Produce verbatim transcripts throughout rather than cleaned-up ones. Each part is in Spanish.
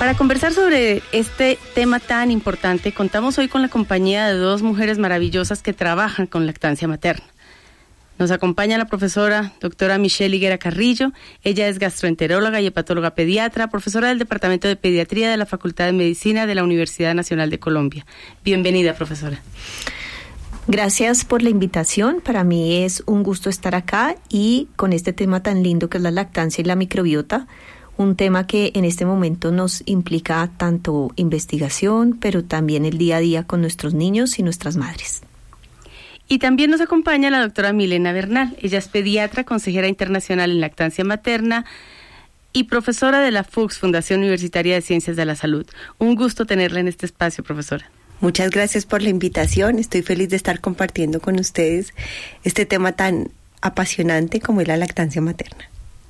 Para conversar sobre este tema tan importante, contamos hoy con la compañía de dos mujeres maravillosas que trabajan con lactancia materna. Nos acompaña la profesora doctora Michelle Higuera Carrillo. Ella es gastroenteróloga y hepatóloga pediatra, profesora del Departamento de Pediatría de la Facultad de Medicina de la Universidad Nacional de Colombia. Bienvenida, profesora. Gracias por la invitación. Para mí es un gusto estar acá y con este tema tan lindo que es la lactancia y la microbiota, un tema que en este momento nos implica tanto investigación, pero también el día a día con nuestros niños y nuestras madres. Y también nos acompaña la doctora Milena Bernal. Ella es pediatra, consejera internacional en lactancia materna y profesora de la F U C S, Fundación Universitaria de Ciencias de la Salud. Un gusto tenerla en este espacio, profesora. Muchas gracias por la invitación. Estoy feliz de estar compartiendo con ustedes este tema tan apasionante como es la lactancia materna.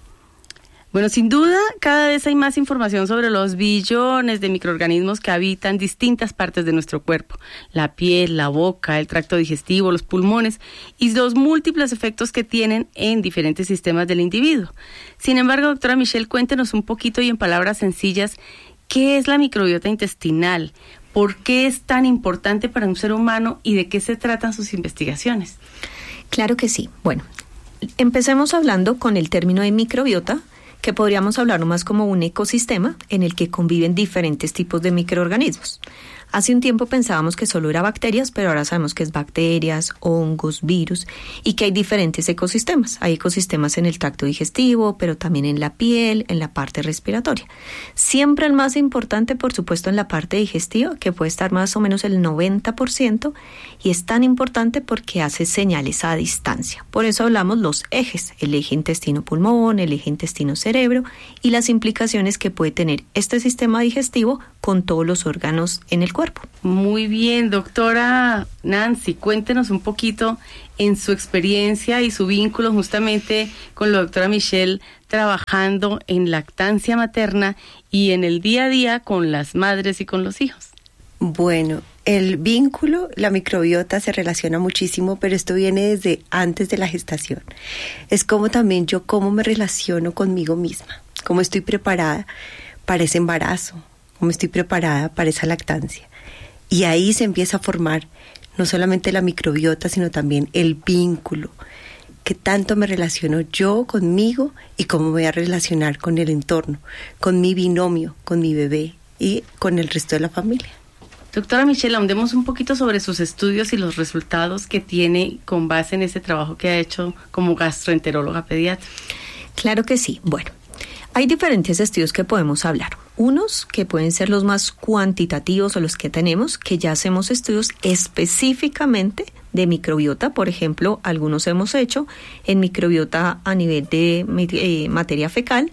Bueno, sin duda, cada vez hay más información sobre los billones de microorganismos que habitan distintas partes de nuestro cuerpo: la piel, la boca, el tracto digestivo, los pulmones y los múltiples efectos que tienen en diferentes sistemas del individuo. Sin embargo, doctora Michelle, cuéntenos un poquito y en palabras sencillas, ¿qué es la microbiota intestinal? ¿Por qué es tan importante para un ser humano y de qué se tratan sus investigaciones? Claro que sí. Bueno, empecemos hablando con el término de microbiota, que podríamos hablar más como un ecosistema en el que conviven diferentes tipos de microorganismos. Hace un tiempo pensábamos que solo era bacterias, pero ahora sabemos que es bacterias, hongos, virus y que hay diferentes ecosistemas. Hay ecosistemas en el tracto digestivo, pero también en la piel, en la parte respiratoria. Siempre el más importante, por supuesto, en la parte digestiva, que puede estar más o menos el noventa por ciento, y es tan importante porque hace señales a distancia. Por eso hablamos los ejes, el eje intestino-pulmón, el eje intestino-cerebro y las implicaciones que puede tener este sistema digestivo con todos los órganos en el cuerpo. Muy bien, doctora Nancy, cuéntenos un poquito en su experiencia y su vínculo justamente con la doctora Michelle trabajando en lactancia materna y en el día a día con las madres y con los hijos. Bueno, el vínculo, la microbiota se relaciona muchísimo, pero esto viene desde antes de la gestación. Es como también yo cómo me relaciono conmigo misma, cómo estoy preparada para ese embarazo, cómo estoy preparada para esa lactancia. Y ahí se empieza a formar no solamente la microbiota, sino también el vínculo, que tanto me relaciono yo conmigo y cómo me voy a relacionar con el entorno, con mi binomio, con mi bebé y con el resto de la familia. Doctora Michelle, ahondemos un poquito sobre sus estudios y los resultados que tiene con base en ese trabajo que ha hecho como gastroenteróloga pediatra. Claro que sí. Bueno, hay diferentes estudios que podemos hablar. Unos que pueden ser los más cuantitativos o los que tenemos, que ya hacemos estudios específicamente de microbiota. Por ejemplo, algunos hemos hecho en microbiota a nivel de eh, materia fecal.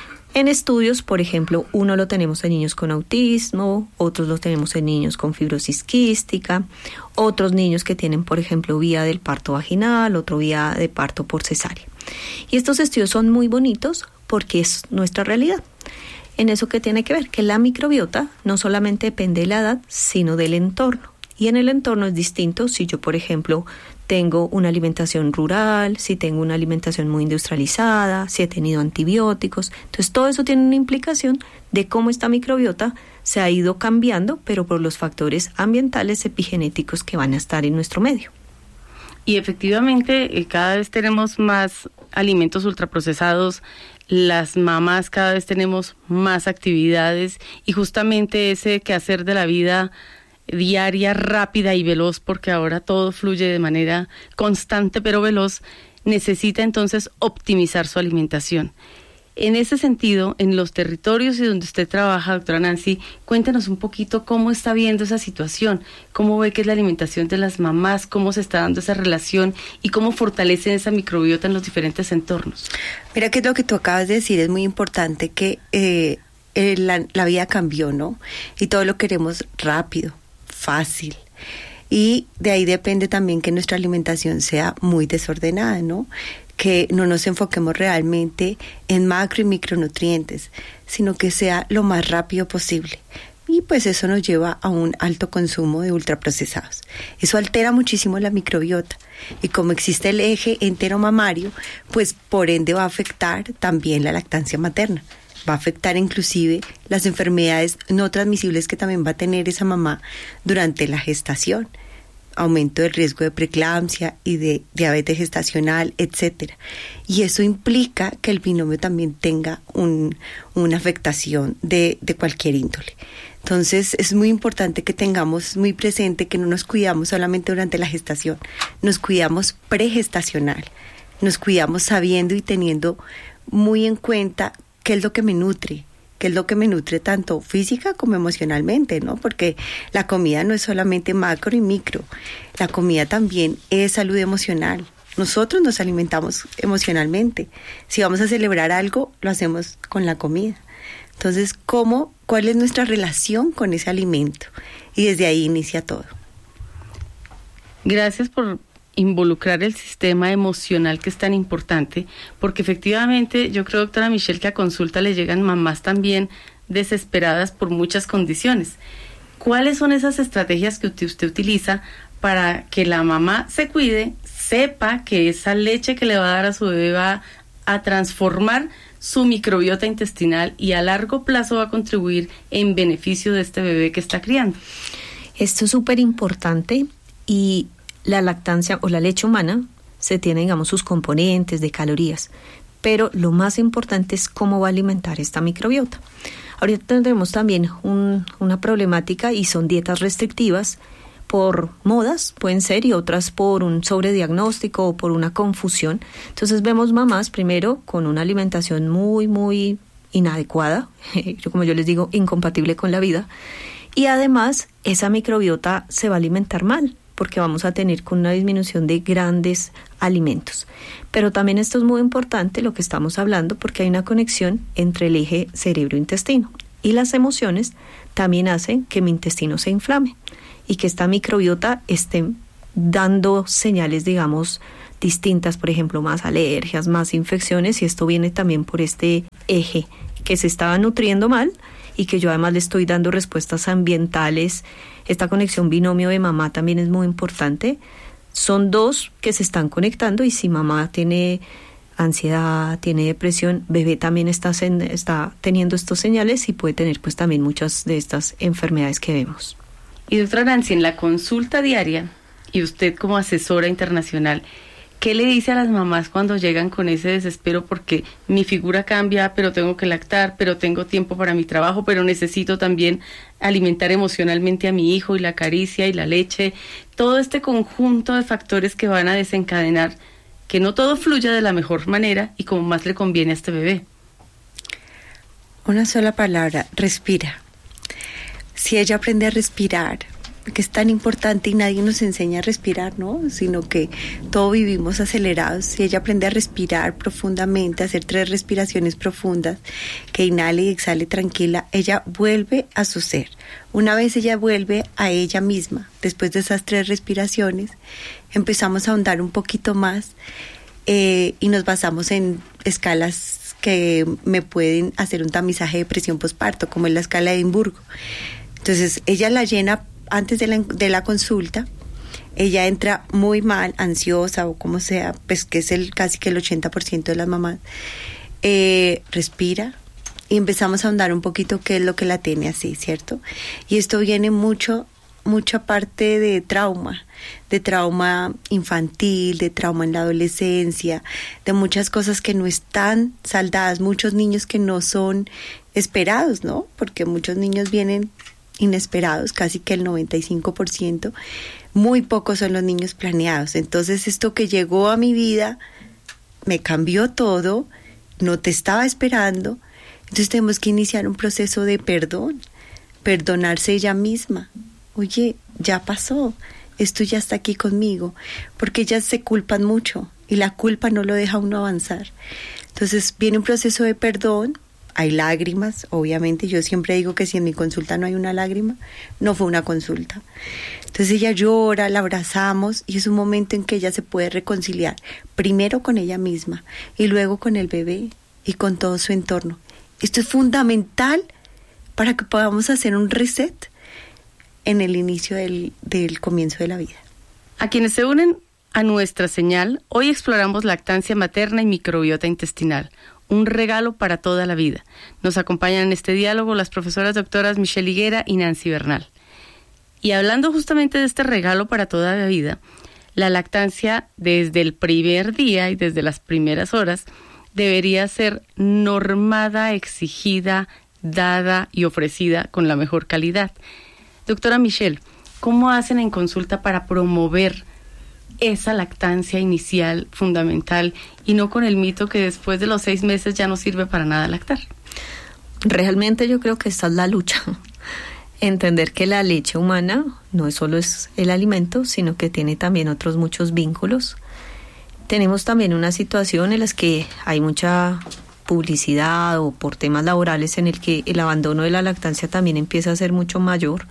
En estudios, por ejemplo, uno lo tenemos en niños con autismo, otros lo tenemos en niños con fibrosis quística, otros niños que tienen, por ejemplo, vía del parto vaginal, otro vía de parto por cesárea. Y estos estudios son muy bonitos porque es nuestra realidad. En eso que tiene que ver, que la microbiota no solamente depende de la edad, sino del entorno. Y en el entorno es distinto si yo, por ejemplo, tengo una alimentación rural, si tengo una alimentación muy industrializada, si he tenido antibióticos. Entonces, todo eso tiene una implicación de cómo esta microbiota se ha ido cambiando, pero por los factores ambientales, epigenéticos que van a estar en nuestro medio. Y efectivamente, cada vez tenemos más alimentos ultraprocesados, las mamás cada vez tenemos más actividades y justamente ese quehacer de la vida diaria, rápida y veloz, porque ahora todo fluye de manera constante pero veloz, necesita entonces optimizar su alimentación. En ese sentido, en los territorios y donde usted trabaja, doctora Nancy, cuéntenos un poquito cómo está viendo esa situación, cómo ve que es la alimentación de las mamás, cómo se está dando esa relación y cómo fortalecen esa microbiota en los diferentes entornos. Mira que lo que tú acabas de decir es muy importante, que eh, eh, la, la vida cambió, ¿no? Y todo lo queremos rápido, fácil. Y de ahí depende también que nuestra alimentación sea muy desordenada, ¿no? Que no nos enfoquemos realmente en macro y micronutrientes, sino que sea lo más rápido posible. Y pues eso nos lleva a un alto consumo de ultraprocesados. Eso altera muchísimo la microbiota. Y como existe el eje enteromamario, pues por ende va a afectar también la lactancia materna. va a afectar inclusive las enfermedades no transmisibles que también va a tener esa mamá durante la gestación, aumento del riesgo de preeclampsia y de diabetes gestacional, etcétera. Y eso implica que el binomio también tenga un, una afectación de, de cualquier índole. Entonces es muy importante que tengamos muy presente que no nos cuidamos solamente durante la gestación, nos cuidamos pregestacional, nos cuidamos sabiendo y teniendo muy en cuenta qué es lo que me nutre, qué es lo que me nutre tanto física como emocionalmente, ¿no? Porque la comida no es solamente macro y micro, la comida también es salud emocional. Nosotros nos alimentamos emocionalmente. Si vamos a celebrar algo, lo hacemos con la comida. Entonces, ¿cómo, cuál es nuestra relación con ese alimento? Y desde ahí inicia todo. Gracias por involucrar el sistema emocional, que es tan importante, porque efectivamente yo creo, doctora Michelle, que a consulta le llegan mamás también desesperadas por muchas condiciones. ¿Cuáles son esas estrategias que usted, usted utiliza para que la mamá se cuide, sepa que esa leche que le va a dar a su bebé va a transformar su microbiota intestinal y a largo plazo va a contribuir en beneficio de este bebé que está criando? Esto es súper importante, y la lactancia o la leche humana se tiene, digamos, sus componentes de calorías, pero lo más importante es cómo va a alimentar esta microbiota. Ahorita tendremos también un, una problemática, y son dietas restrictivas por modas, pueden ser, y otras por un sobrediagnóstico o por una confusión. Entonces vemos mamás primero con una alimentación muy, muy inadecuada, como yo les digo, incompatible con la vida, y además esa microbiota se va a alimentar mal, porque vamos a tener con una disminución de grandes alimentos. Pero también esto es muy importante, lo que estamos hablando, porque hay una conexión entre el eje cerebro-intestino, y las emociones también hacen que mi intestino se inflame y que esta microbiota esté dando señales, digamos, distintas, por ejemplo, más alergias, más infecciones, y esto viene también por este eje que se estaba nutriendo mal y que yo además le estoy dando respuestas ambientales. Esta conexión binomio de mamá también es muy importante. Son dos que se están conectando, y si mamá tiene ansiedad, tiene depresión, bebé también está, está teniendo estos señales y puede tener pues también muchas de estas enfermedades que vemos. Y doctora Nancy, en la consulta diaria, y usted como asesora internacional, ¿qué le dice a las mamás cuando llegan con ese desespero porque mi figura cambia, pero tengo que lactar, pero tengo tiempo para mi trabajo, pero necesito también alimentar emocionalmente a mi hijo, y la caricia y la leche? Todo este conjunto de factores que van a desencadenar que no todo fluya de la mejor manera y como más le conviene a este bebé. Una sola palabra: respira. Si ella aprende a respirar, que es tan importante y nadie nos enseña a respirar, ¿no? Sino que todos vivimos acelerados. Si ella aprende a respirar profundamente, a hacer tres respiraciones profundas, que inhale y exhale tranquila, ella vuelve a su ser. Una vez ella vuelve a ella misma, después de esas tres respiraciones, empezamos a ahondar un poquito más eh, y nos basamos en escalas que me pueden hacer un tamizaje de presión posparto, como es la escala de Edimburgo. Entonces ella la llena antes de la, de la consulta. Ella entra muy mal, ansiosa o como sea, pues que es el casi que el ochenta por ciento de las mamás. Eh, respira y empezamos a ahondar un poquito qué es lo que la tiene así, ¿cierto? Y esto viene mucho, mucha parte de trauma, de trauma infantil, de trauma en la adolescencia, de muchas cosas que no están saldadas, muchos niños que no son esperados, ¿no? Porque muchos niños vienen inesperados, casi que el noventa y cinco por ciento, muy pocos son los niños planeados. Entonces esto que llegó a mi vida me cambió todo, no te estaba esperando, entonces tenemos que iniciar un proceso de perdón, perdonarse ella misma. Oye, ya pasó, esto ya está aquí conmigo, porque ellas se culpan mucho y la culpa no lo deja a uno avanzar. Entonces viene un proceso de perdón. Hay lágrimas, obviamente. Yo siempre digo que si en mi consulta no hay una lágrima, no fue una consulta. Entonces ella llora, la abrazamos y es un momento en que ella se puede reconciliar, primero con ella misma y luego con el bebé y con todo su entorno. Esto es fundamental para que podamos hacer un reset en el inicio del, del comienzo de la vida. A quienes se unen a nuestra señal, hoy exploramos lactancia materna y microbiota intestinal. un regalo para toda la vida. Nos acompañan en este diálogo las profesoras doctoras Michelle Higuera y Nancy Bernal. Y hablando justamente de este regalo para toda la vida, la lactancia desde el primer día y desde las primeras horas debería ser normada, exigida, dada y ofrecida con la mejor calidad. Doctora Michelle, ¿cómo hacen en consulta para promover esa lactancia inicial fundamental y no con el mito que después de los seis meses ya no sirve para nada lactar? Realmente yo creo que esta es la lucha. Entender que la leche humana no solo es el alimento, sino que tiene también otros muchos vínculos. Tenemos también una situación en la que hay mucha publicidad o por temas laborales en el que el abandono de la lactancia también empieza a ser mucho mayor.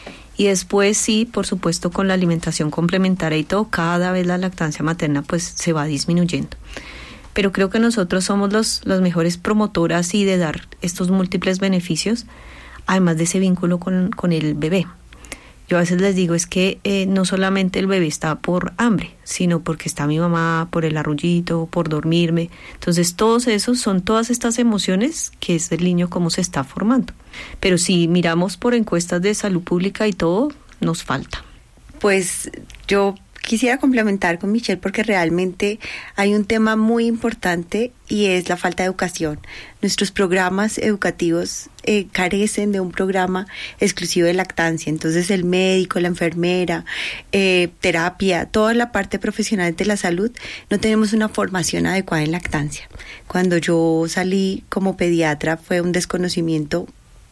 Y después sí, por supuesto, con la alimentación complementaria y todo, cada vez la lactancia materna pues se va disminuyendo. Pero creo que nosotros somos los, los mejores promotoras y de dar estos múltiples beneficios, además de ese vínculo con, con el bebé. Yo a veces les digo es que eh, no solamente el bebé está por hambre, sino porque está mi mamá, por el arrullito, por dormirme. Entonces todos esos son todas estas emociones que es el niño cómo se está formando. Pero si miramos por encuestas de salud pública y todo, nos falta. Pues yo quisiera complementar con Michelle porque realmente hay un tema muy importante y es la falta de educación. Nuestros programas educativos eh, carecen de un programa exclusivo de lactancia. Entonces el médico, la enfermera, eh, terapia, toda la parte profesional de la salud, no tenemos una formación adecuada en lactancia. Cuando yo salí como pediatra fue un desconocimiento,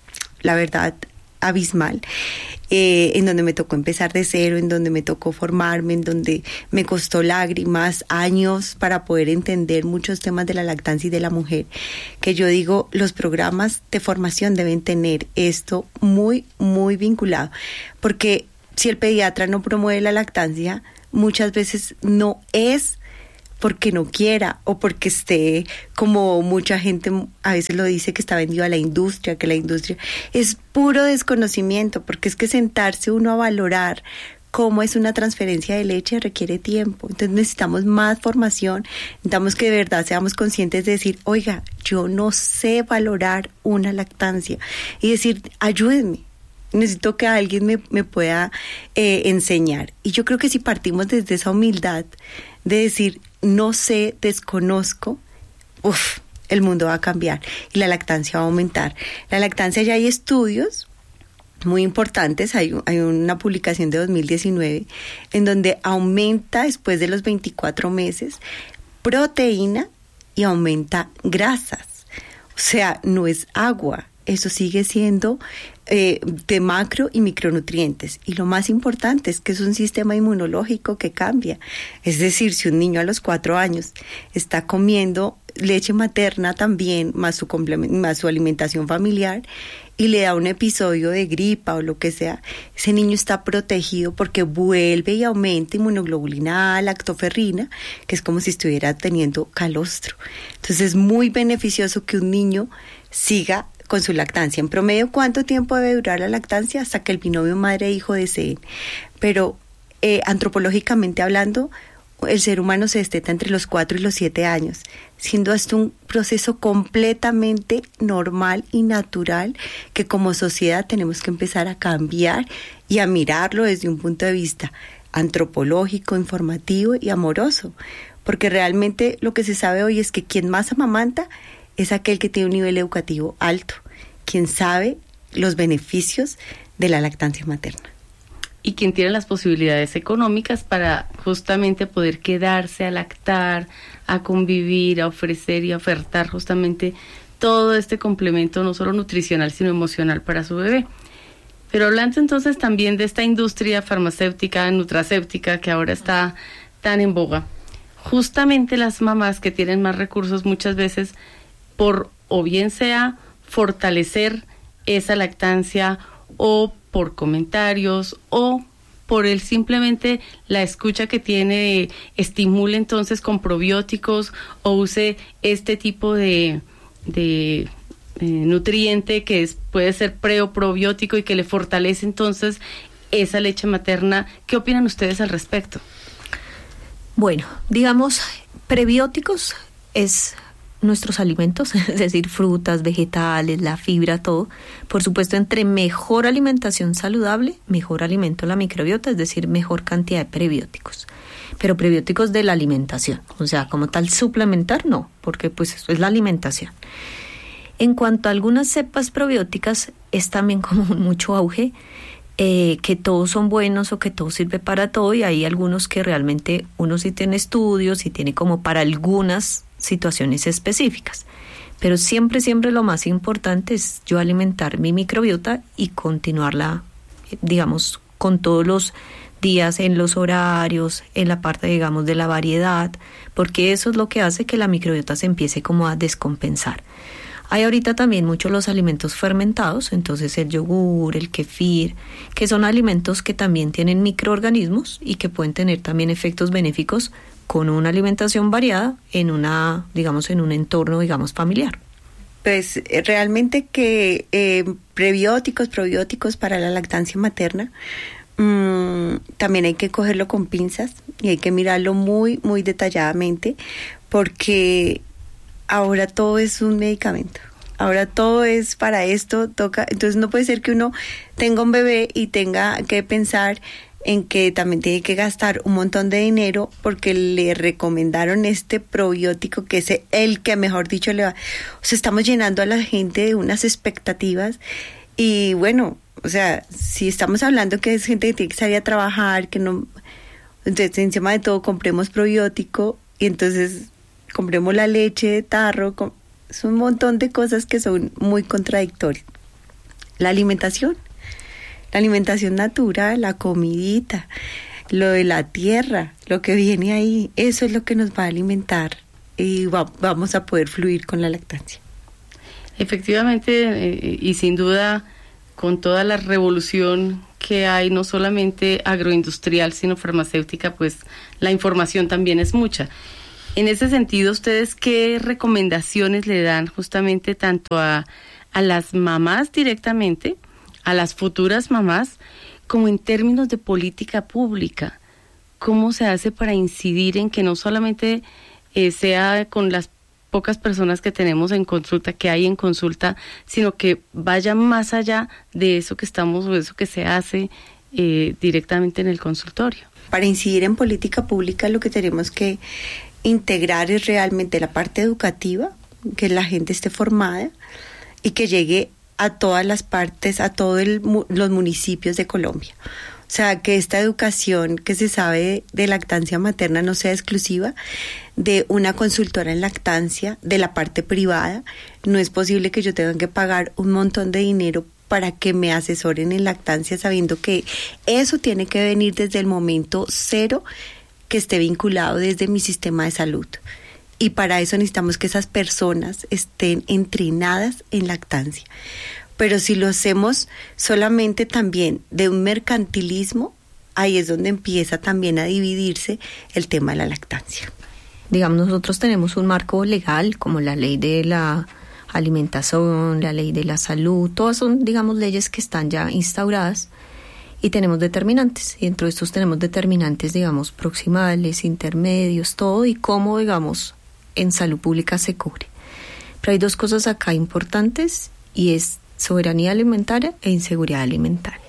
la verdad, abismal, eh, en donde me tocó empezar de cero, en donde me tocó formarme, en donde me costó lágrimas, años para poder entender muchos temas de la lactancia y de la mujer, que yo digo, los programas de formación deben tener esto muy, muy vinculado, porque si el pediatra no promueve la lactancia, muchas veces no es porque no quiera o porque esté, como mucha gente a veces lo dice, que está vendido a la industria, que la industria es puro desconocimiento, porque es que sentarse uno a valorar cómo es una transferencia de leche requiere tiempo. Entonces necesitamos más formación, necesitamos que de verdad seamos conscientes de decir, oiga, yo no sé valorar una lactancia, y decir, ayúdenme. Necesito que alguien me, me pueda eh, enseñar. Y yo creo que si partimos desde esa humildad de decir, no sé, desconozco, uf, el mundo va a cambiar y la lactancia va a aumentar. La lactancia, ya hay estudios muy importantes, hay, hay una publicación de dos mil diecinueve en donde aumenta después de los veinticuatro meses proteína y aumenta grasas. O sea, no es agua. Eso sigue siendo eh, de macro y micronutrientes. Y lo más importante es que es un sistema inmunológico que cambia. Es decir, si un niño a los cuatro años está comiendo leche materna también, más su, complement- más su alimentación familiar, y le da un episodio de gripa o lo que sea, ese niño está protegido porque vuelve y aumenta inmunoglobulina A, lactoferrina, que es como si estuviera teniendo calostro. Entonces es muy beneficioso que un niño siga con su lactancia. En promedio, ¿cuánto tiempo debe durar la lactancia? Hasta que el binomio madre-hijo deseen. Pero eh, antropológicamente hablando, el ser humano se desteta entre los cuatro y los siete años, siendo esto un proceso completamente normal y natural que como sociedad tenemos que empezar a cambiar y a mirarlo desde un punto de vista antropológico, informativo y amoroso. Porque realmente lo que se sabe hoy es que quien más amamanta es aquel que tiene un nivel educativo alto, quien sabe los beneficios de la lactancia materna. Y quien tiene las posibilidades económicas para justamente poder quedarse a lactar, a convivir, a ofrecer y a ofertar justamente todo este complemento, no solo nutricional, sino emocional para su bebé. Pero hablando entonces también de esta industria farmacéutica, nutracéutica, que ahora está tan en boga, justamente las mamás que tienen más recursos muchas veces, por o bien sea fortalecer esa lactancia o por comentarios o por el simplemente la escucha que tiene, estimule entonces con probióticos o use este tipo de, de eh, nutriente que es, puede ser pre o probiótico y que le fortalece entonces esa leche materna. ¿Qué opinan ustedes al respecto? Bueno, digamos, prebióticos es nuestros alimentos, es decir, frutas, vegetales, la fibra, todo. Por supuesto, entre mejor alimentación saludable, mejor alimento la microbiota, es decir, mejor cantidad de prebióticos. Pero prebióticos de la alimentación, o sea, como tal suplementar, no, porque pues eso es la alimentación. En cuanto a algunas cepas probióticas, es también como mucho auge, eh, que todos son buenos o que todo sirve para todo, y hay algunos que realmente uno sí tiene estudios y tiene como para algunas situaciones específicas. Pero siempre, siempre lo más importante es yo alimentar mi microbiota y continuarla, digamos, con todos los días, en los horarios, en la parte, digamos, de la variedad, porque eso es lo que hace que la microbiota se empiece como a descompensar. Hay ahorita también muchos los alimentos fermentados, entonces el yogur, el kefir, que son alimentos que también tienen microorganismos y que pueden tener también efectos benéficos con una alimentación variada en una, digamos, en un entorno, digamos, familiar. Pues realmente que eh, prebióticos, probióticos para la lactancia materna, mmm, también hay que cogerlo con pinzas y hay que mirarlo muy, muy detalladamente, porque ahora todo es un medicamento. Ahora todo es para esto, toca, entonces no puede ser que uno tenga un bebé y tenga que pensar en que también tiene que gastar un montón de dinero porque le recomendaron este probiótico que es el que, mejor dicho, le va. O sea, estamos llenando a la gente de unas expectativas y bueno, o sea, si estamos hablando que es gente que tiene que salir a trabajar, que no, entonces encima de todo compremos probiótico y entonces compremos la leche de tarro, com- es un montón de cosas que son muy contradictorias. La alimentación. La alimentación natural, la comidita, lo de la tierra, lo que viene ahí, eso es lo que nos va a alimentar y va, vamos a poder fluir con la lactancia. Efectivamente, eh, y sin duda, con toda la revolución que hay, no solamente agroindustrial, sino farmacéutica, pues la información también es mucha. En ese sentido, ¿ustedes qué recomendaciones le dan justamente tanto a, a las mamás directamente, a las futuras mamás, como en términos de política pública? ¿Cómo se hace para incidir en que no solamente eh, sea con las pocas personas que tenemos en consulta, que hay en consulta, sino que vaya más allá de eso que estamos o eso que se hace eh, directamente en el consultorio? Para incidir en política pública, lo que tenemos que integrar es realmente la parte educativa, que la gente esté formada y que llegue a todas las partes, a todos los municipios de Colombia. O sea, que esta educación que se sabe de lactancia materna no sea exclusiva de una consultora en lactancia, de la parte privada. No es posible que yo tenga que pagar un montón de dinero para que me asesoren en lactancia, sabiendo que eso tiene que venir desde el momento cero, que esté vinculado desde mi sistema de salud. Y para eso necesitamos que esas personas estén entrenadas en lactancia. Pero si lo hacemos solamente también de un mercantilismo, ahí es donde empieza también a dividirse el tema de la lactancia. Digamos, nosotros tenemos un marco legal como la ley de la alimentación, la ley de la salud, todas son, digamos, leyes que están ya instauradas. Y tenemos determinantes, y dentro de estos tenemos determinantes, digamos, proximales, intermedios, todo, y cómo, digamos, en salud pública se cubre. Pero hay dos cosas acá importantes, y es soberanía alimentaria e inseguridad alimentaria.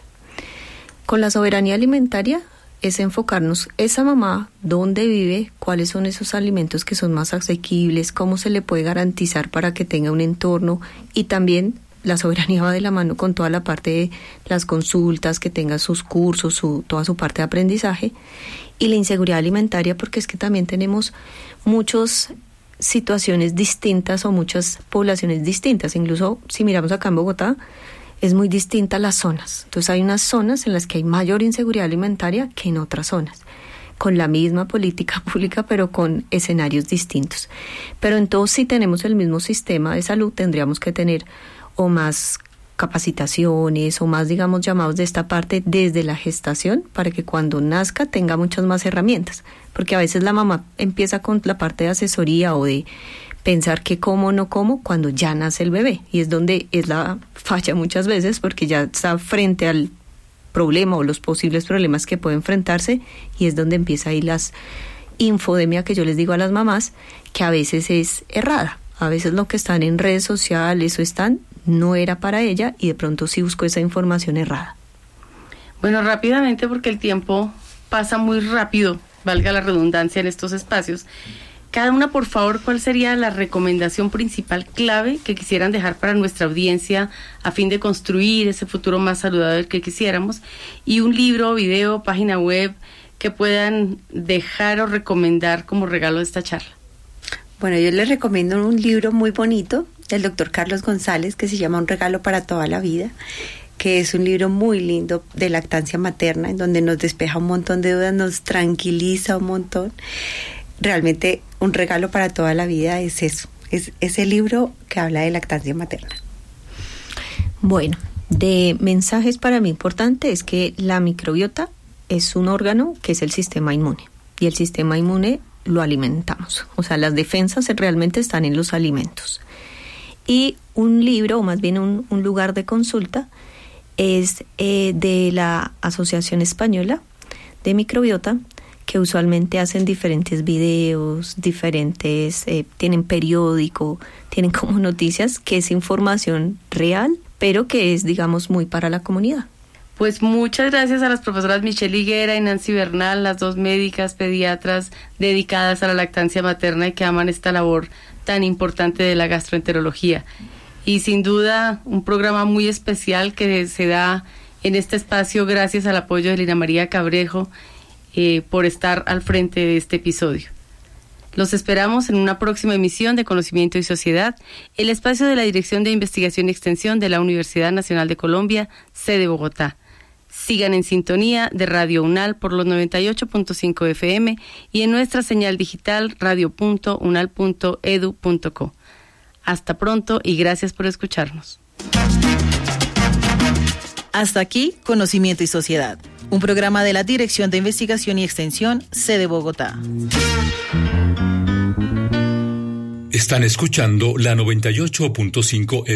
Con la soberanía alimentaria es enfocarnos esa mamá, dónde vive, cuáles son esos alimentos que son más asequibles, cómo se le puede garantizar para que tenga un entorno, y también la soberanía va de la mano con toda la parte de las consultas, que tenga sus cursos, su, toda su parte de aprendizaje, y la inseguridad alimentaria, porque es que también tenemos muchas situaciones distintas o muchas poblaciones distintas. Incluso si miramos acá en Bogotá, es muy distinta las zonas. Entonces hay unas zonas en las que hay mayor inseguridad alimentaria que en otras zonas, con la misma política pública, pero con escenarios distintos. Pero entonces, si tenemos el mismo sistema de salud, tendríamos que tener o más capacitaciones o más, digamos, llamados de esta parte desde la gestación, para que cuando nazca tenga muchas más herramientas, porque a veces la mamá empieza con la parte de asesoría o de pensar que como o no como cuando ya nace el bebé, y es donde es la falla muchas veces, porque ya está frente al problema o los posibles problemas que puede enfrentarse, y es donde empieza ahí las infodemia que yo les digo a las mamás, que a veces es errada. A veces lo que están en redes sociales o están no era para ella y de pronto sí buscó esa información errada. Bueno, rápidamente, porque el tiempo pasa muy rápido, valga la redundancia en estos espacios. Cada una, por favor, ¿cuál sería la recomendación principal clave que quisieran dejar para nuestra audiencia a fin de construir ese futuro más saludable que quisiéramos? Y un libro, video, página web que puedan dejar o recomendar como regalo de esta charla. Bueno, yo les recomiendo un libro muy bonito del doctor Carlos González que se llama Un regalo para toda la vida, que es un libro muy lindo de lactancia materna, en donde nos despeja un montón de dudas, nos tranquiliza un montón. Realmente un regalo para toda la vida es eso, es ese libro que habla de lactancia materna. Bueno, de mensajes para mí importante es que la microbiota es un órgano que es el sistema inmune, y el sistema inmune lo alimentamos, o sea, las defensas realmente están en los alimentos. Y un libro, o más bien un, un lugar de consulta, es eh, de la Asociación Española de Microbiota, que usualmente hacen diferentes videos, diferentes, eh, tienen periódico, tienen como noticias, que es información real, pero que es, digamos, muy para la comunidad. Pues muchas gracias a las profesoras Michelle Higuera y Nancy Bernal, las dos médicas pediatras dedicadas a la lactancia materna y que aman esta labor tan importante de la gastroenterología. Y sin duda un programa muy especial que se da en este espacio gracias al apoyo de Lina María Cabrejo eh, por estar al frente de este episodio. Los esperamos en una próxima emisión de Conocimiento y Sociedad, el espacio de la Dirección de Investigación y Extensión de la Universidad Nacional de Colombia, sede Bogotá. Sigan en sintonía de Radio UNAL por los noventa y ocho punto cinco F M y en nuestra señal digital radio punto unal punto edu punto co. Hasta pronto y gracias por escucharnos. Hasta aquí, Conocimiento y Sociedad, un programa de la Dirección de Investigación y Extensión, sede Bogotá. Están escuchando la noventa y ocho punto cinco